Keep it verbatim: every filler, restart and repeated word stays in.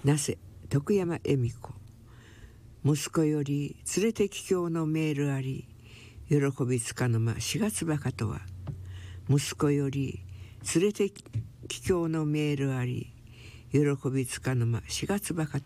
なせ徳山恵美子。息子より連れて帰郷のメールあり、喜びつかぬ間しがつばかとは。息子より連れて帰郷のメールあり、喜びつかぬ間しがつばかとは。